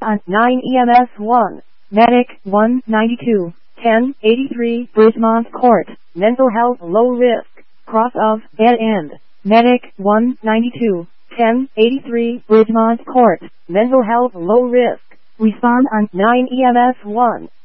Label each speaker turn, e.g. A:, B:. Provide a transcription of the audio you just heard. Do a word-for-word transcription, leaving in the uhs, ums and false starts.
A: on nine E M S one. Medic one ninety-two, ten eighty-three Bridgemont Court. Mental health low risk. Cross of dead end. Medic one ninety-two, ten eighty-three Bridgemont Court. Mental health low risk. Respond on nine E M S one.